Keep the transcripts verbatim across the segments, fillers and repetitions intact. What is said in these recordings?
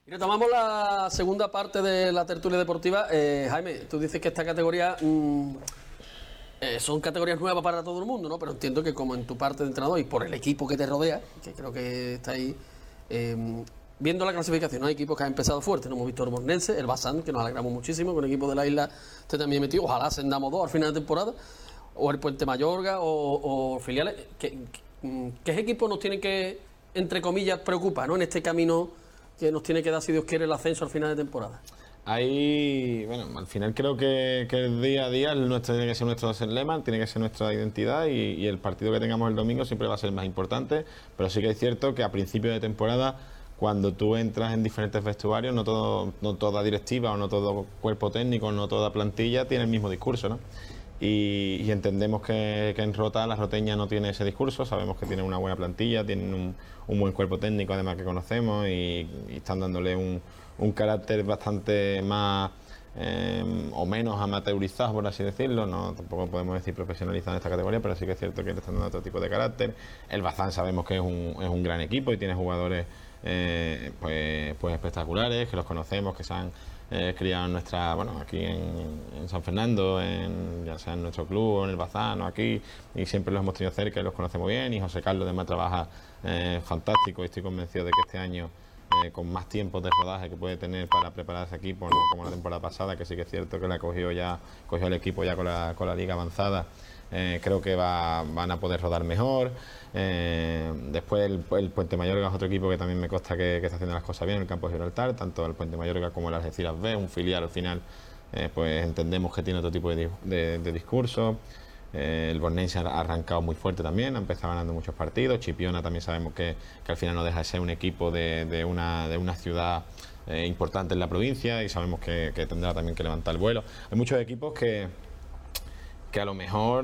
Y retomamos la segunda parte de la tertulia deportiva. Eh, Jaime, tú dices que esta categoría mmm, eh, son categorías nuevas para todo el mundo, ¿no? Pero entiendo que como en tu parte de entrenador y por el equipo que te rodea, que creo que está ahí, eh, viendo la clasificación, hay equipos que han empezado fuerte, ¿no? Hemos visto el Mornense, el Bazán, que nos alegramos muchísimo, con el equipo de la isla esté también metido, ojalá sendamos dos al final de temporada, o el Puente Mayorga, o, o filiales. ¿Qué, qué, qué equipos nos tienen que, entre comillas, preocupar, ¿no? En este camino que nos tiene que dar, si Dios quiere, el ascenso al final de temporada. Ahí, bueno, al final creo que, que el día a día nuestro, tiene que ser nuestro lema, tiene que ser nuestra identidad y, y el partido que tengamos el domingo siempre va a ser más importante, pero sí que es cierto que a principio de temporada, cuando tú entras en diferentes vestuarios, no, todo, no toda directiva o no todo cuerpo técnico, no toda plantilla tiene el mismo discurso, ¿no? Y, y entendemos que, que en Rota la Roteña no tiene ese discurso, sabemos que tienen una buena plantilla, tienen un, un buen cuerpo técnico además que conocemos y, y están dándole un, un carácter bastante más eh, o menos amateurizado, por así decirlo, no tampoco podemos decir profesionalizado en esta categoría, pero sí que es cierto que le están dando otro tipo de carácter. El Bazán sabemos que es un, es un gran equipo y tiene jugadores eh, pues, pues espectaculares, que los conocemos, que se han Eh, criado en nuestra, bueno, aquí en, en San Fernando, en, ya sea en nuestro club o en el Bazán o aquí, y siempre los hemos tenido cerca y los conocemos bien. Y José Carlos además trabaja eh, fantástico y estoy convencido de que este año, eh, con más tiempo de rodaje que puede tener para preparar ese equipo, no como la temporada pasada, que sí que es cierto que la cogió ya, cogió el equipo ya con la, con la liga avanzada. Eh, creo que va, van a poder rodar mejor. Eh, después el, el Puente Mayorga es otro equipo que también me consta que, que está haciendo las cosas bien en el campo de Gibraltar, tanto el Puente Mayorga como el Algeciras B, un filial al final, eh, pues entendemos que tiene otro tipo de, de, de discurso. Eh, el Bornense ha arrancado muy fuerte también, ha empezado ganando muchos partidos. Chipiona también sabemos que, que al final no deja de ser un equipo de, de, una, de una ciudad eh, importante en la provincia y sabemos que, que tendrá también que levantar el vuelo. Hay muchos equipos que que a lo mejor,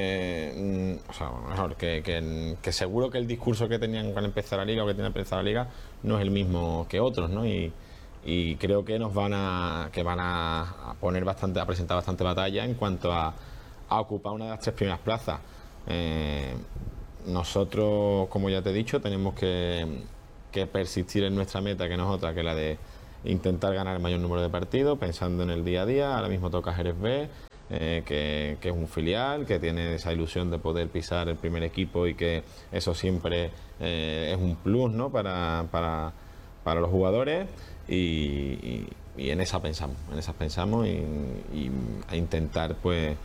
eh, o sea, a lo mejor que, que, que seguro que el discurso que tenían cuando empezar la liga o que tienen empezar la liga no es el mismo que otros, ¿no? Y, y creo que nos van a que van a poner bastante, a presentar bastante batalla en cuanto a, a ocupar una de las tres primeras plazas. Eh, nosotros, como ya te he dicho, tenemos que, que persistir en nuestra meta, que no es otra que la de intentar ganar el mayor número de partidos, pensando en el día a día. Ahora mismo toca Jerez B. Eh, que, que es un filial, que tiene esa ilusión de poder pisar el primer equipo y que eso siempre eh, es un plus, ¿no? para, para, para los jugadores y, y, y en esa pensamos, en esas pensamos y, y a intentar pues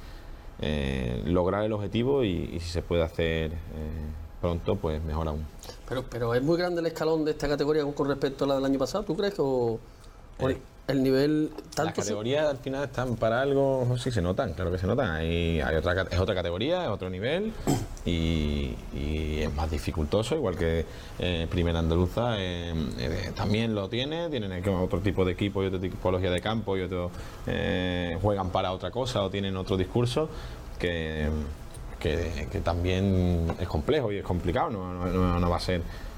eh, lograr el objetivo y, y si se puede hacer eh, pronto, pues mejor aún. Pero, pero es muy grande el escalón de esta categoría con respecto a la del año pasado, ¿tú crees? O, o eh. el nivel tanto. Las categorías al final están para algo, sí se notan, claro que se notan. Hay, hay otra, es otra categoría, es otro nivel y, y es más dificultoso, igual que eh, Primera Andaluza eh, eh, también lo tiene, tienen otro tipo de equipo y otra tipología de campo y otro eh, juegan para otra cosa o tienen otro discurso que, que, que también es complejo y es complicado, no, no, no va a ser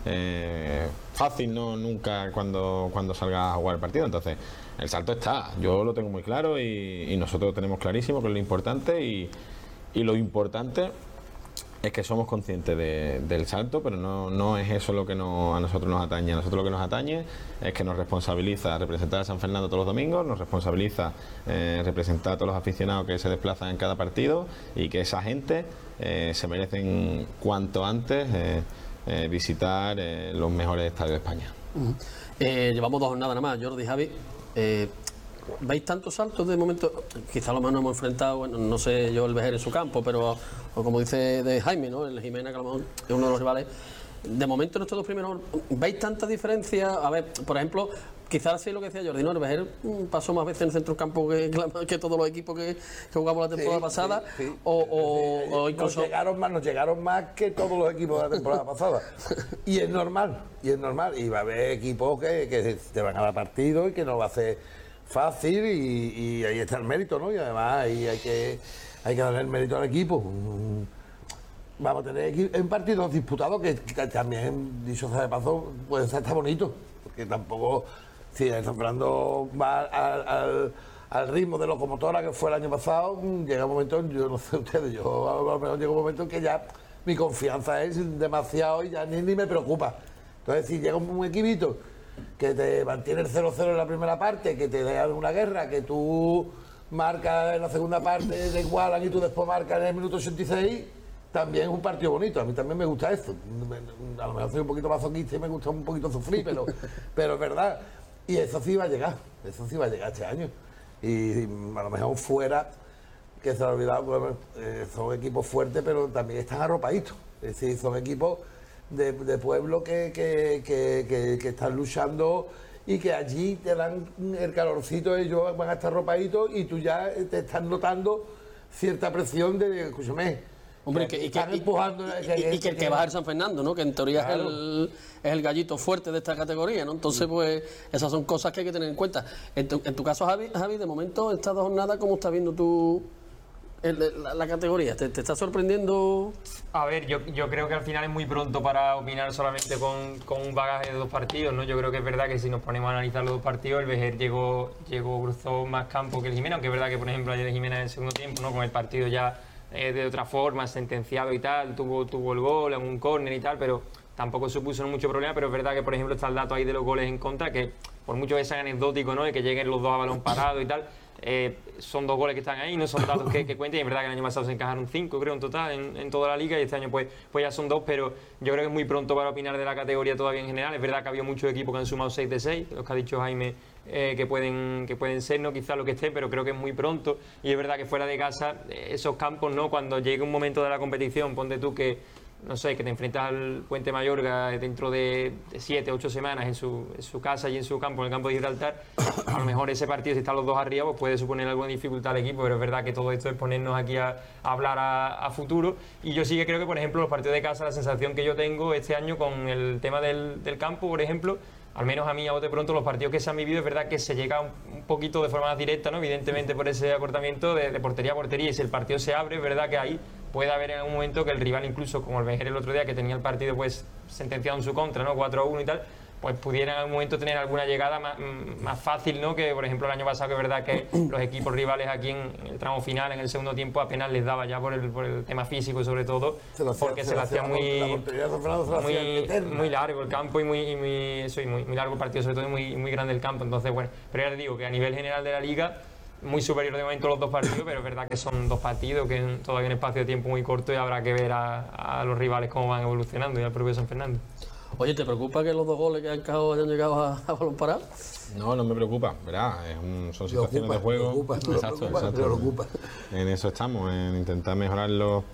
Eh, fácil, no nunca cuando, cuando salga a jugar el partido. Entonces el salto está, yo lo tengo muy claro y, y nosotros lo tenemos clarísimo que es lo importante y, y lo importante es que somos conscientes de, del salto, pero no, no es eso lo que no, a nosotros nos atañe. A nosotros lo que nos atañe es que nos responsabiliza representar a San Fernando todos los domingos, nos responsabiliza eh, representar a todos los aficionados que se desplazan en cada partido y que esa gente eh, se merecen cuanto antes eh, Eh, visitar eh, los mejores estadios de España. Uh-huh. eh, llevamos dos jornadas nada más, Jordi, Javi. Eh, ¿Veis tantos saltos de momento? Quizá a lo mejor nos hemos enfrentado, bueno, no sé yo el Vejer en su campo, pero o como dice de Jaime, ¿no? El Jimena, que a lo mejor es uno de los rivales. De momento en estos dos primeros, ¿veis tanta diferencia? A ver, por ejemplo, quizás sí lo que decía Jordi, ¿no? El Vejer pasó más veces en el centro campo que, que todos los equipos que, que jugamos la temporada sí, pasada. Sí, sí. O, o, o incluso... Nos llegaron más, nos llegaron más que todos los equipos de la temporada pasada. Y es normal, y es normal. Y va a haber equipos que, que te van a dar partido y que no va a ser fácil y, y ahí está el mérito, ¿no? Y además ahí hay que, hay que darle el mérito al equipo. Vamos a tener en partidos disputados que, que también, dicho sea de paso, puede estar bonito, porque tampoco, si el San Fernando va al, al, al ritmo de locomotora que fue el año pasado, llega un momento, yo no sé ustedes, yo a lo mejor llega un momento en que ya mi confianza es demasiado y ya ni, ni me preocupa. Entonces, si llega un, un equipito que que te mantiene el cero cero en la primera parte, que te da una guerra, que tú marcas en la segunda parte, te igualan y tú después marcas en el minuto ochenta y seis, también es un partido bonito. A mí también me gusta esto. A lo mejor soy un poquito masoquista y me gusta un poquito sufrir, pero, pero es verdad. Y eso sí va a llegar, eso sí va a llegar este año. Y, y a lo mejor fuera, que se ha olvidado, eh, son equipos fuertes, pero también están arropaditos. Es decir, son equipos de, de pueblo que, que, que, que, que están luchando y que allí te dan el calorcito, ellos van a estar arropaditos y tú ya te estás notando cierta presión de, escúchame, hombre, que, que, y están que, empujando. y, y, y que el que va a ser San Fernando, ¿no? Que en teoría Claro. es, el, es el gallito fuerte de esta categoría, ¿no? Entonces, pues, esas son cosas que hay que tener en cuenta. En tu, en tu caso, Javi, Javi, de momento, estas dos jornadas, ¿cómo estás viendo tú el, la, la categoría? ¿Te, ¿Te está sorprendiendo? A ver, yo, yo creo que al final es muy pronto para opinar solamente con, con un bagaje de dos partidos, ¿no? Yo creo que es verdad que si nos ponemos a analizar los dos partidos, el Vejer llegó, llegó cruzó más campo que el Jimena, aunque es verdad que, por ejemplo, ayer el Jimena en el segundo tiempo, ¿no? Con el partido ya eh, de otra forma, sentenciado y tal, tuvo, tuvo el gol en un córner y tal, pero tampoco supuso mucho problema. Pero es verdad que, por ejemplo, está el dato ahí de los goles en contra, que por mucho que sea anecdótico, ¿no? De que lleguen los dos a balón parado y tal, Eh, son dos goles que están ahí, no son datos que, que cuenten. Y es verdad que el año pasado se encajaron cinco, creo, en total, en, en toda la liga, y este año pues, pues ya son dos, pero yo creo que es muy pronto para opinar de la categoría todavía en general. Es verdad que ha habido muchos equipos que han sumado seis de seis, los que ha dicho Jaime, eh, que, pueden, que pueden ser, no quizás lo que esté, pero creo que es muy pronto. Y es verdad que fuera de casa, esos campos, ¿no? Cuando llegue un momento de la competición, ponte tú que no sé, que te enfrentas al Puente Mayorga dentro de siete, ocho semanas en su, en su casa y en su campo, en el campo de Gibraltar, a lo mejor ese partido, si están los dos arriba, pues puede suponer alguna dificultad al equipo, pero es verdad que todo esto es ponernos aquí a, a hablar a, a futuro. Y yo sí que creo que, por ejemplo, los partidos de casa, la sensación que yo tengo este año con el tema del, del campo, por ejemplo, al menos a mí, a bote pronto, los partidos que se han vivido, es verdad que se llega un, un poquito de forma más directa, ¿no? Evidentemente por ese acortamiento de, de portería a portería, y si el partido se abre, es verdad que ahí puede haber en algún momento que el rival, incluso como el Vejer el otro día, que tenía el partido pues sentenciado en su contra, ¿no? cuatro a uno y tal, pues pudiera en algún momento tener alguna llegada más, más fácil, ¿no? Que por ejemplo el año pasado, que es verdad que los equipos rivales aquí en el tramo final, en el segundo tiempo, apenas les daba ya por el, por el tema físico, sobre todo, se hacía, porque se, se lo hacía muy, muy, muy largo el campo y muy, y muy, eso, y muy, muy largo el partido, sobre todo, y muy, muy grande el campo. Entonces, bueno, pero ya les digo que a nivel general de la liga, muy superior de momento los dos partidos, pero es verdad que son dos partidos que en, todavía en un espacio de tiempo muy corto, y habrá que ver a, a los rivales cómo van evolucionando, y al propio San Fernando. Oye, ¿te preocupa que los dos goles que han encajado hayan llegado a, a balón parado? No, no me preocupa, ¿verdad? Es un, son situaciones preocupa, de juego. Preocupa, exacto, preocupa, exacto. preocupa. En eso estamos, en intentar mejorar lo,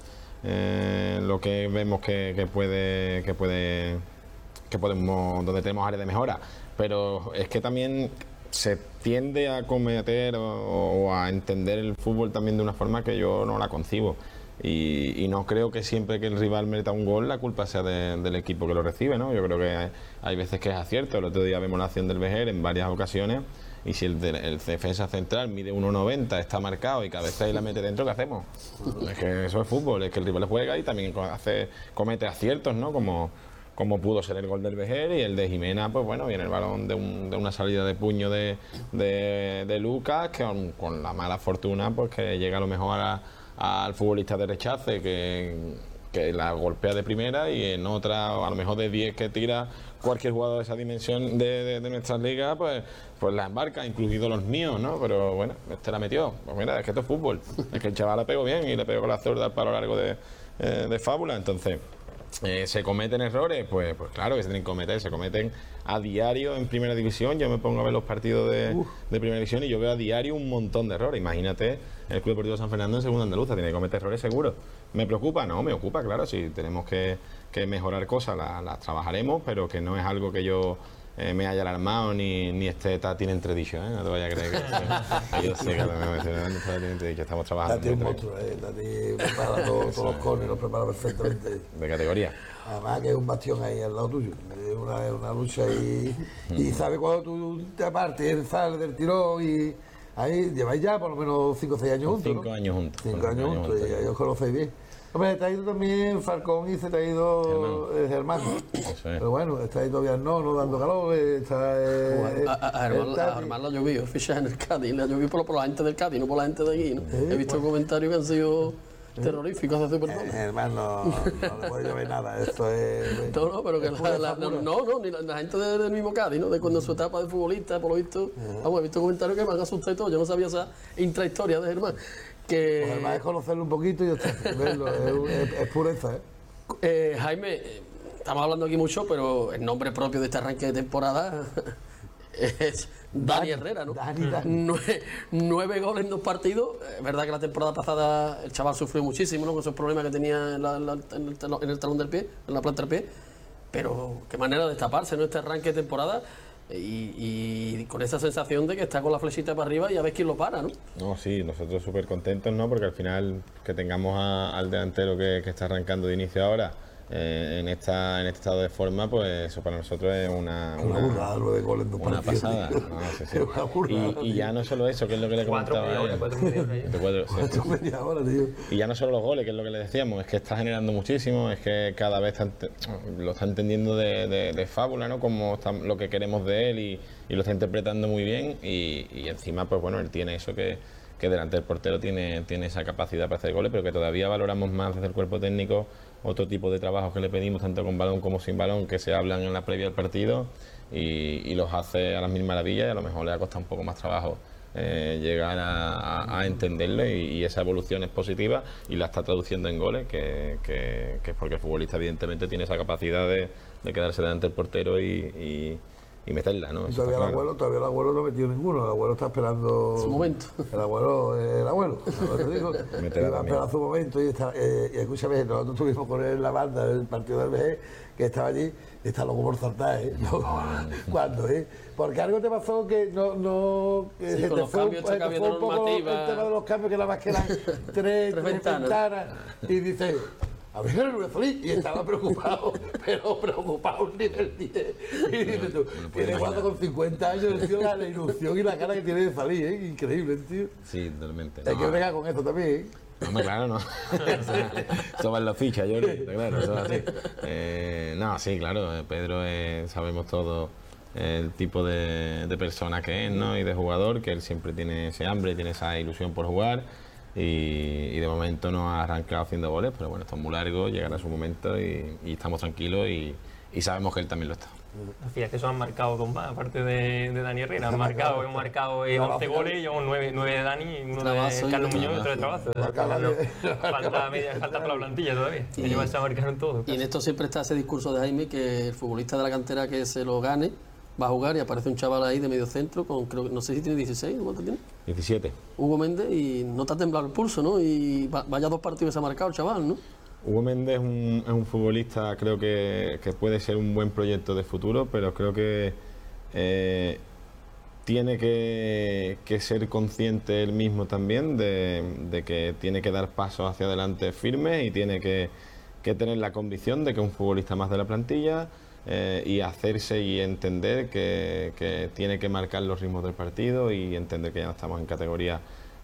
eh, lo que vemos que, que puede, que puede, que podemos, donde tenemos áreas de mejora. Pero es que también se tiende a cometer o, o a entender el fútbol también de una forma que yo no la concibo. Y, y no creo que siempre que el rival meta un gol la culpa sea de, del equipo que lo recibe, ¿no? Yo creo que hay, hay veces que es acierto. El otro día vemos la acción del Vejer en varias ocasiones, y si el, de, el defensa central mide uno noventa, está marcado y cabeza y la mete dentro, ¿qué hacemos? Es que eso es fútbol, es que el rival juega y también hace, comete aciertos, ¿no? Como, como pudo ser el gol del Vejer, y el de Jimena, pues bueno, viene el balón de, un, de una salida de puño de, de, de Lucas, que con, con la mala fortuna, pues que llega a lo mejor a, al futbolista de rechace, que, que la golpea de primera, y en otra, a lo mejor de diez que tira cualquier jugador de esa dimensión de, de, de nuestras ligas, pues, pues la embarca, incluidos los míos, ¿no? Pero bueno, este la metió. Pues mira, es que esto es fútbol. Es que el chaval la pegó bien y le pegó con la zurda al palo largo de, eh, de Fábula. Entonces, Eh, ¿se cometen errores? Pues, pues claro que se tienen que cometer, se cometen a diario en primera división. Yo me pongo a ver los partidos de, de primera división y yo veo a diario un montón de errores. Imagínate el Club Deportivo San Fernando en segunda andaluza, tiene que cometer errores seguro. ¿Me preocupa? No, me ocupa, claro. Si tenemos que, que mejorar cosas, las, las trabajaremos, pero que no es algo que yo eh, me haya alarmado ni, ni esté Tati en entredicho, ¿eh? No te vayas a creer que, que yo sé que me estoy Tati en entredicho, estamos trabajando. Tati es un monstruo, ¿eh? Tati prepara todos todo los corners, los prepara perfectamente. De categoría. Además que es un bastión ahí al lado tuyo, es una, es una lucha y, y sabe cuando tú te apartes, él sale del tirón, y ahí lleváis ya por lo menos cinco o seis años juntos, Cinco ¿no? años juntos. Cinco años juntos, y ya os conocéis bien. Hombre, te ha ido también Falcón y se te ha ido eh, Germán. Eso es. Pero bueno, está ahí todavía no, no dando calor, está... Eh, Bueno, a, a, a, Germán, a Germán le ha llovido, fichas en el Cádiz, le ha llovido por, por la gente del Cádiz, no por la gente de aquí, ¿no? Eh, He visto bueno. comentarios que han sido terroríficos de Superman. Eh, hermano, no, no le puede llover nada, esto es... No, no, pero que es la, la, no, no, no, ni la, la gente de- del mismo Cádiz, ¿no? De cuando su etapa de futbolista, por lo visto, vamos, he visto comentarios que me han asustado y todo, yo no sabía esa intrahistoria de Germán. Que, Pues además es conocerlo un poquito y ya está, verlo, es, es- es pureza, ¿eh? eh, Jaime, eh, estamos hablando aquí mucho, pero el nombre propio de este arranque de temporada es Dani Herrera, ¿no? Dani, Dani. Nueve, nueve goles en dos partidos. Es verdad que la temporada pasada el chaval sufrió muchísimo, ¿no? Con esos problemas que tenía en, la- en la- en el, talón, en el talón del pie, en la planta del pie. Pero qué manera de destaparse, ¿no? Este arranque de temporada y, y con esa sensación de que está con la flechita para arriba y a ver quién lo para, ¿no? No, sí, nosotros súper contentos, ¿no? Porque al final que tengamos a- al delantero que, que está arrancando de inicio ahora eh, en esta en este estado de forma, pues eso para nosotros es una, Una una, burrada, lo de goles en dos una partidos, pasada. tío. No, sí, sí. Es una burrada, Y, y ya no solo eso, que es lo que le Cuatro comentaba media hora, él. cuatro media hora ya. De cuatro, sí. Cuatro media hora, tío. Y ya no solo los goles, que es lo que le decíamos, es que está generando muchísimo, es que cada vez está ente- lo está entendiendo de, de- de fábula, ¿no? Como está- lo que queremos de él y, y lo está interpretando muy bien y, y encima, pues bueno, él tiene eso que, que delante del portero tiene, tiene esa capacidad para hacer goles, pero que todavía valoramos más desde el cuerpo técnico otro tipo de trabajos que le pedimos, tanto con balón como sin balón, que se hablan en la previa del partido y, y los hace a las mil maravillas y a lo mejor le ha costado un poco más trabajo eh, llegar a, a- a entenderlo y, y esa evolución es positiva y la está traduciendo en goles, que, que- que es porque el futbolista evidentemente tiene esa capacidad de, de quedarse delante del portero y, y- y meterla, ¿no? Y Eso todavía está el claro. abuelo, todavía el abuelo no ha metido ninguno, el abuelo está esperando Su momento. El abuelo, el abuelo, ¿sabes lo que te digo? Meterá Y va a también. esperar su momento y está, eh, y escúchame, nosotros tuvimos con él en la banda del partido del B G, que estaba allí, y está loco por saltar, ¿eh? No, ¿cuándo, eh? Porque algo te pasó que no, no que Sí, se con te los fue, un- cambios, se este te cambio fue de un poco normativa. el tema de los cambios, que nada más que eran tres, tres ventanas. ventanas, y dice, a ver, no voy a salir, y estaba preocupado, pero preocupado un nivel diez. Y dices tú, tiene cuatro con cincuenta años, el tío, la, la ilusión y la cara que tiene de salir, ¿eh? Increíble, tío. Sí, totalmente. Hay No, que bregar con esto también, ¿eh? No, hombre, claro, no. Eso va en la ficha, yo claro, eso es así. Eh, no, sí, claro, eh, Pedro es- sabemos todos el tipo de, de persona que es, ¿no? Y de jugador, que él siempre tiene ese hambre, tiene esa ilusión por jugar. Y, y de momento no ha arrancado haciendo goles, pero bueno, esto es muy largo, llegará su momento y, y estamos tranquilos y, y sabemos que él también lo está. Fíjate que eso han marcado dos más, aparte de, de Dani Herrera. Han marcado, hemos marcado eh, once goles y llevamos nueve, nueve de Dani, uno Trabazo de y Carlos otro Muñoz y otro de Trabazo. Marcaba No, de- falta, media, falta para la plantilla todavía. Y- Ellos se marcaron todos. Y en esto siempre está ese discurso de Jaime que el futbolista de la cantera que se lo gane va a jugar y aparece un chaval ahí de medio centro con, creo que no sé si tiene dieciséis, ¿cuánto tiene? diecisiete. Hugo Méndez y no te ha temblado el pulso, ¿no? Y va- vaya dos partidos que se ha marcado el chaval, ¿no? Hugo Méndez es un, es un futbolista, creo que, que puede ser un buen proyecto de futuro, pero creo que eh, tiene que, que ser consciente él mismo también de, de que tiene que dar pasos hacia adelante firmes y tiene que, que tener la convicción de que es un futbolista más de la plantilla eh, y hacerse y entender que, que tiene que marcar los ritmos del partido y entender que ya no estamos en categoría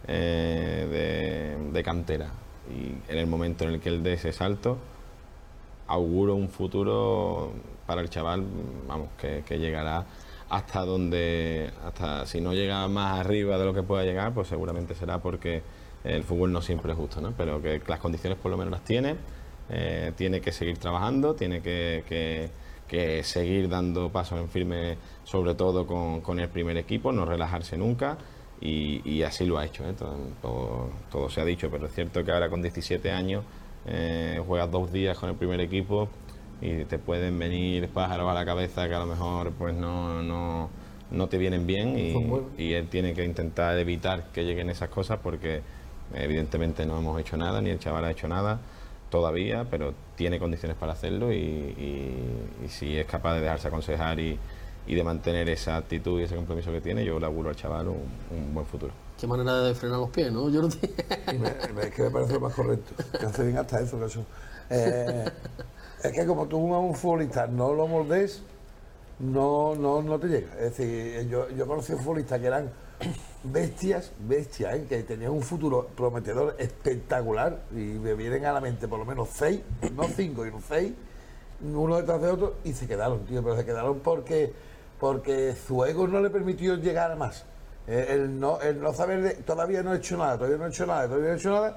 eh, de, de cantera. Y en el momento en el que él dé ese salto, auguro un futuro para el chaval, vamos, que, que llegará hasta donde, hasta si no llega más arriba de lo que pueda llegar, pues seguramente será porque el fútbol no siempre es justo, ¿no? Pero que las condiciones por lo menos las tiene, eh, tiene que seguir trabajando, tiene que, que, que seguir dando pasos en firme, sobre todo con, con el primer equipo, no relajarse nunca. Y, y así lo ha hecho, ¿eh? todo, todo, todo se ha dicho, pero es cierto que ahora con diecisiete años eh, juegas dos días con el primer equipo y te pueden venir pájaros a la cabeza que a lo mejor pues no, no, no te vienen bien y, y él tiene que intentar evitar que lleguen esas cosas porque evidentemente no hemos hecho nada, ni el chaval ha hecho nada todavía, pero tiene condiciones para hacerlo y, y, y si es capaz de dejarse aconsejar y y de mantener esa actitud y ese compromiso que tiene, yo le auguro al chaval un, un buen futuro. Qué manera de frenar los pies, ¿no, Jordi? Y me, me- es que me parece lo más correcto. Que hace bien hasta eso, caso. Eh, es que como tú a un futbolista no lo moldes, no, no, no te llega. Es decir, yo, yo conocí a futbolistas que eran bestias, bestias, ¿eh? Que tenían un futuro prometedor espectacular y me vienen a la mente por lo menos seis, no cinco, sino seis, uno detrás de otro, y se quedaron, tío, pero se quedaron porque, porque su ego no le permitió llegar a más. Eh, el, no, el no saber, de, todavía no he hecho nada, todavía no he hecho nada, todavía no he hecho nada,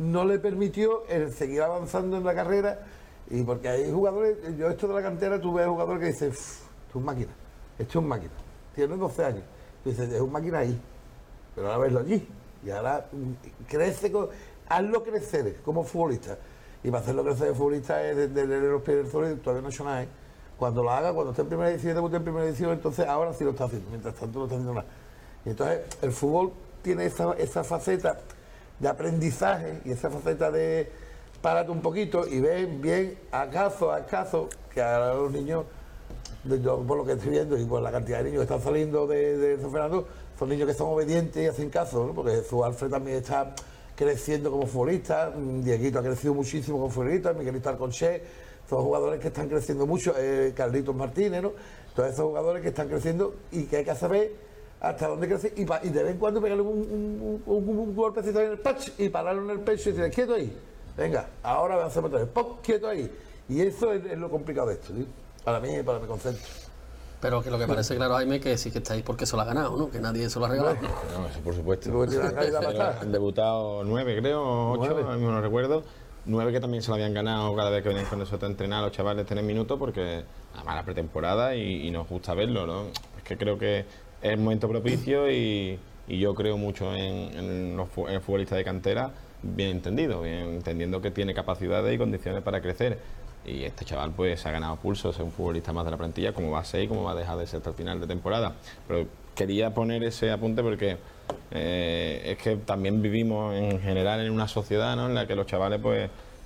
no le permitió el seguir avanzando en la carrera. Y porque hay jugadores, yo esto de la cantera, tú ves jugadores que dicen, esto es un máquina, esto es un máquina, tiene doce años, tú dices, es un máquina ahí, pero ahora verlo allí, y ahora crece, con, hazlo crecer como futbolista, y para hacerlo crecer de futbolista es desde de, de los pies del suelo y todavía no ha hecho nada, ¿eh? Cuando lo haga, cuando esté en primera edición, debute en primera edición, entonces ahora sí lo está haciendo, mientras tanto no está haciendo nada. Y entonces el fútbol tiene esa, esa faceta de aprendizaje y esa faceta de párate un poquito y ven bien a caso a caso que ahora los niños, yo, por lo que estoy viendo y por la cantidad de niños que están saliendo de, de San Fernando, son niños que son obedientes y hacen caso, ¿no? Porque Jesús Alfred también está creciendo como futbolista, Dieguito ha crecido muchísimo como futbolista, Miguelito Alconché, son jugadores que están creciendo mucho, eh, Carlitos Martínez, ¿no? Todos esos jugadores que están creciendo y que hay que saber hasta dónde crece y, pa, y de vez en cuando pegarle un, un, un, un, un golpecito en el patch y pararlo en el pecho y decir, quieto ahí. Venga, ahora voy a hacer otra vez. ¡Pop! Quieto ahí. Y eso es, es lo complicado de esto, ¿sí? Para mí y para mi concepto. Pero que lo que parece claro, Jaime, que sí que estáis porque se lo ha ganado, ¿no? Que nadie se lo ha regalado. No, eso por supuesto. La Han debutado nueve, creo, ocho, ahora mismo no recuerdo. Nueve que también se lo habían ganado cada vez que venían con nosotros a entrenar los chavales tener minutos porque además la pretemporada y, y nos gusta verlo, ¿no? Es que creo que es el momento propicio y, y yo creo mucho en, en los en el futbolista de cantera. Bien entendido, bien entendiendo que tiene capacidades y condiciones para crecer. Y este chaval pues ha ganado pulso, es un futbolista más de la plantilla, como va a ser y como va a dejar de ser hasta el final de temporada. Pero quería poner ese apunte porque eh, es que también vivimos en general en una sociedad, ¿no?, en la que los chavales pues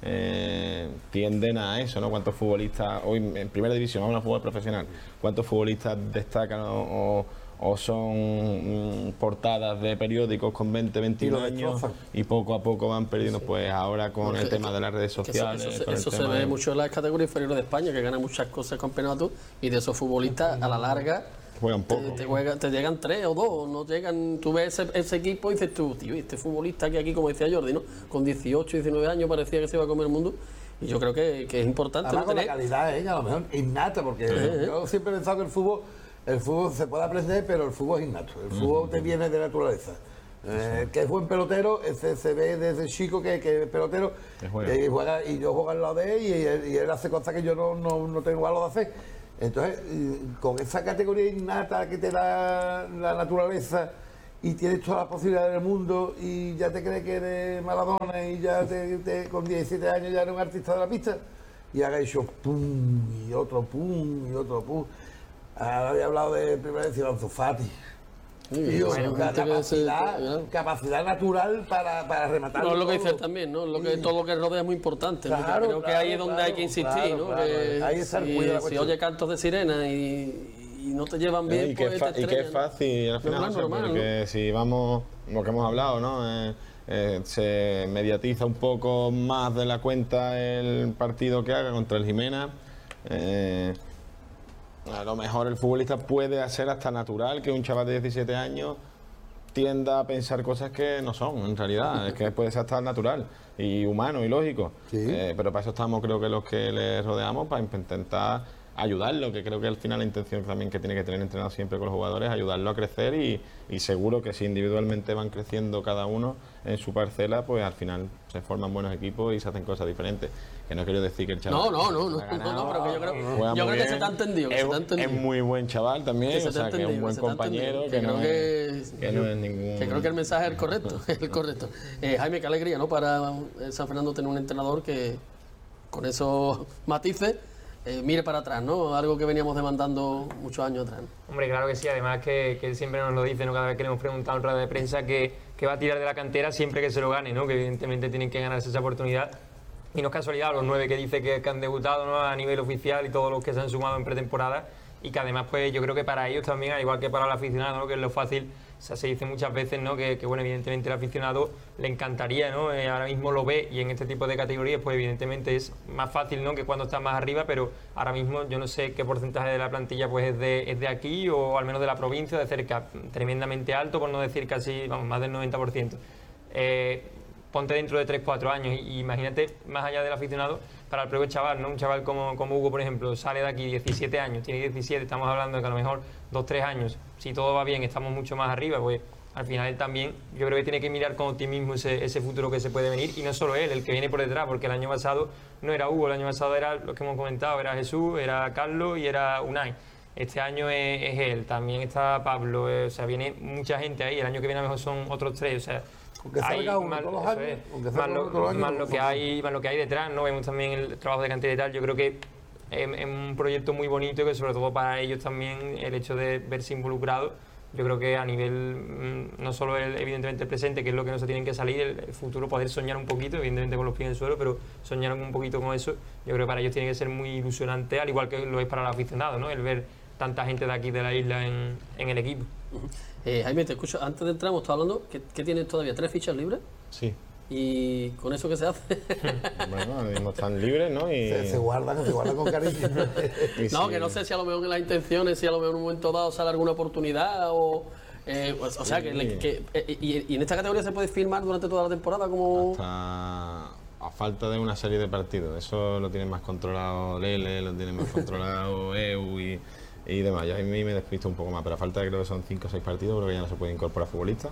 eh, tienden a eso, ¿no? ¿Cuántos futbolistas, hoy en primera división, vamos a fútbol profesional, cuántos futbolistas destacan o, o o son mm, portadas de periódicos con veinte, veintiuno años y poco a poco van perdiendo, sí. Pues ahora con Porque el tema de las redes sociales. Eso, eso, eso se ve de... mucho en las categorías inferiores de España, que ganan muchas cosas en campeonatos y de esos futbolistas a la larga juegan poco. Te, te, juega, te llegan tres o dos, no llegan, tú ves ese, ese equipo y dices tú, tío, este futbolista que aquí, como decía Jordi, ¿no? Con dieciocho, diecinueve años parecía que se iba a comer el mundo. Y yo creo que, que es importante. Además, ¿no? con la calidad, ¿eh? A lo mejor innata, porque Uh-huh. yo siempre he pensado que el fútbol El fútbol se puede aprender, pero el fútbol es innato. El fútbol te viene de naturaleza. Eh, el que es buen pelotero, ese se ve desde chico que, que es pelotero juega. Y, juega, y yo juego al lado de él y él, y él hace cosas que yo no, no, no tengo valor de hacer. Entonces, con esa categoría innata que te da la naturaleza y tienes todas las posibilidades del mundo y ya te crees que eres Maradona y ya te, te, con diecisiete años ya eres un artista de la pista y haga eso pum y otro pum y otro pum. Ahora había hablado de primera vez de Ansu Fati. Sí, Tío, bueno, capacidad, ser, capacidad natural para, para rematar. No es lo que dice él también, ¿no? Lo que, sí. Todo lo que rodea es muy importante. Claro, creo claro, que ahí es donde claro, hay que insistir, claro, ¿no? Claro, que ahí está el si, si oye cantos de sirena y, y no te llevan bien, y que, pues fa- te y que es fácil, al final, normal, o sea, normal, porque ¿no? si vamos, lo que hemos hablado, ¿no? Eh, eh, se mediatiza un poco más de la cuenta el partido que haga contra el Jimena. Eh, A lo mejor el futbolista puede hacer hasta natural que un chaval de diecisiete años tienda a pensar cosas que no son, en realidad. Es que puede ser hasta natural y humano y lógico. Sí. Eh, pero para eso estamos, creo que los que le rodeamos, para intentar ayudarlo, que creo que al final la intención también que tiene que tener entrenado siempre con los jugadores, ayudarlo a crecer y, y seguro que si individualmente van creciendo cada uno en su parcela, pues al final se forman buenos equipos y se hacen cosas diferentes. Que no quiero decir que el chaval... No, no, no, no, ganado, no, no, pero que yo creo, juega yo muy creo que bien, se te ha entendido. Que es, se te ha entendido. es muy buen chaval también, Que se o te ha sea, que es un entendido, buen que se te ha compañero, entendido, que, que no creo es, que- que no es ningún... Que creo que el mensaje es el correcto, es el correcto. Eh, Jaime, qué alegría, ¿no? Para eh, San Fernando tener un entrenador que con esos matices eh, mire para atrás, ¿no? Algo que veníamos demandando muchos años atrás. Hombre, claro que sí, además que, que él siempre nos lo dice, ¿no? Cada vez que le hemos preguntado en rueda de prensa que, que va a tirar de la cantera siempre que se lo gane, ¿no? Que evidentemente tienen que ganarse esa oportunidad. Y no es casualidad, los nueve que dice que, que han debutado, ¿no? A nivel oficial y todos los que se han sumado en pretemporada. Y que además, pues yo creo que para ellos también, al igual que para el aficionado, ¿no? Que es lo fácil, o sea, se dice muchas veces, ¿no? Que, que bueno, evidentemente el aficionado le encantaría, ¿no? Eh, ahora mismo lo ve y en este tipo de categorías, pues evidentemente es más fácil, ¿no? Que cuando está más arriba, pero ahora mismo yo no sé qué porcentaje de la plantilla pues es de, es de aquí o al menos de la provincia, de cerca, tremendamente alto, por no decir casi, vamos, más del noventa por ciento. Eh, ponte dentro de tres cuatro años y, y imagínate, más allá del aficionado, para el propio chaval, ¿no? Un chaval como, como Hugo, por ejemplo, sale de aquí diecisiete años, tiene diecisiete, estamos hablando de que a lo mejor dos tres años, si todo va bien, estamos mucho más arriba, pues al final él también, yo creo que tiene que mirar con optimismo ese, ese futuro que se puede venir, y no solo él, el que viene por detrás, porque el año pasado no era Hugo, el año pasado era lo que hemos comentado, era Jesús, era Carlos y era Unai. Este año es, es él, también está Pablo, eh, o sea, viene mucha gente ahí, el año que viene a lo mejor son otros tres, o sea, Aunque salga uno todos los años, aunque más salga lo, uno todos los años, más no lo que pasa hay, más lo que hay detrás, ¿no? Vemos también el trabajo de cantidad y tal, yo creo que es, es un proyecto muy bonito, que sobre todo para ellos también el hecho de verse involucrados, yo creo que a nivel, mm, no solo el, evidentemente el presente, que es lo que no se tienen que salir, el, el futuro, poder soñar un poquito, evidentemente con los pies en el suelo, pero soñar un poquito con eso, yo creo que para ellos tiene que ser muy ilusionante, al igual que lo es para los aficionados, ¿no? El ver tanta gente de aquí de la isla en, en el equipo. Eh, Jaime, te escucho, antes de entrar hemos estado hablando, que, que tienes todavía tres fichas libres, Sí. y con eso ¿qué se hace? Bueno, ahora mismo están libres, ¿no? Y, Se, se guardan, se guardan con cariño. y No, si- que no sé si a lo mejor en las intenciones, si a lo mejor en un momento dado sale alguna oportunidad o... eh, o, o sea, que, le- que eh, y, y en esta categoría se puede firmar durante toda la temporada como... Hasta a falta de una serie de partidos. Eso lo tiene más controlado Lele, lo tiene más controlado E U y, y demás. Yo a mí me despisto un poco más, pero a falta de, creo que son cinco o seis partidos, creo que ya no se puede incorporar futbolistas.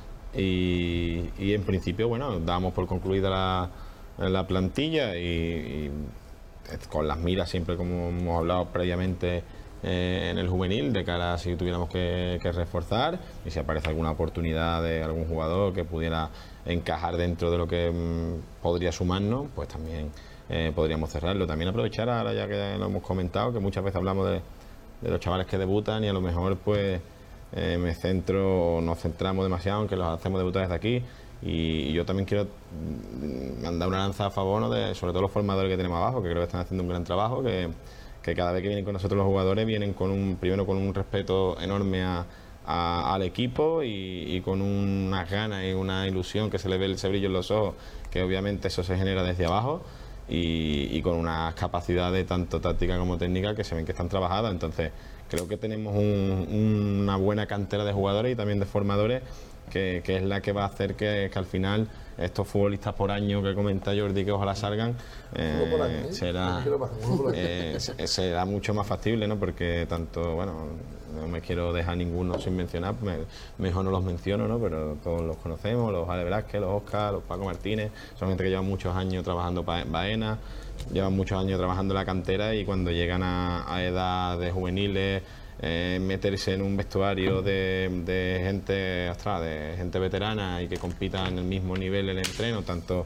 Y, y en principio, bueno, damos por concluida la, la plantilla y, y con las miras siempre, como hemos hablado previamente, eh, en el juvenil, de cara a si tuviéramos que, que reforzar y si aparece alguna oportunidad de algún jugador que pudiera encajar dentro de lo que mm, podría sumarnos, pues también eh, podríamos cerrarlo. También aprovechar, ahora ya que lo hemos comentado, que muchas veces hablamos de, de los chavales que debutan y a lo mejor pues eh, me centro o nos centramos demasiado en que los hacemos debutar desde aquí. Y yo también quiero mm, mandar una lanza a favor, ¿no?, de sobre todo los formadores que tenemos abajo, que creo que están haciendo un gran trabajo, que, que cada vez que vienen con nosotros los jugadores vienen con un primero con un respeto enorme a, a- al equipo y, y con unas ganas y una ilusión que se le ve ese brillo en los ojos, que obviamente eso se genera desde abajo, y, y con unas capacidades tanto tácticas como técnicas que se ven que están trabajadas. Entonces creo que tenemos un- una buena cantera de jugadores y también de formadores, que, que es la que va a hacer que, que al final estos futbolistas por año que comenta Jordi, que ojalá salgan, eh, Uno por año, ¿eh? será, No quiero más, uno por año. eh, se- será mucho más factible, ¿no? Porque tanto, bueno, no me quiero dejar ninguno sin mencionar, me- mejor no los menciono, ¿no? Pero todos los conocemos, los Ale Velázquez, los Oscar, los Paco Martínez, son gente que llevan muchos años trabajando para Baena, llevan muchos años trabajando en la cantera, y cuando llegan a, a edad de juveniles, eh, meterse en un vestuario de, de gente, ostras, de gente veterana y que compita en el mismo nivel el entreno, tanto